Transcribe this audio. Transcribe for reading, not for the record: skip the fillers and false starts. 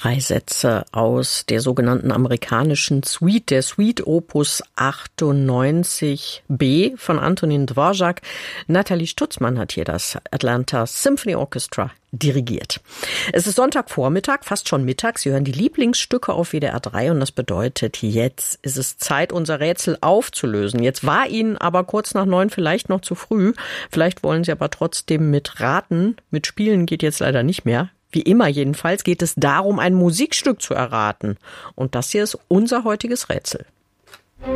3 Sätze aus der sogenannten amerikanischen Suite, der Suite Opus 98b von Antonin Dvorak. Nathalie Stutzmann hat hier das Atlanta Symphony Orchestra dirigiert. Es ist Sonntagvormittag, fast schon Mittag. Sie hören die Lieblingsstücke auf WDR 3 und das bedeutet, jetzt ist es Zeit, unser Rätsel aufzulösen. Jetzt war Ihnen aber kurz nach 9 vielleicht noch zu früh. Vielleicht wollen Sie aber trotzdem mitraten. Mit Spielen geht jetzt leider nicht mehr. Wie immer jedenfalls geht es darum, ein Musikstück zu erraten. Und das hier ist unser heutiges Rätsel.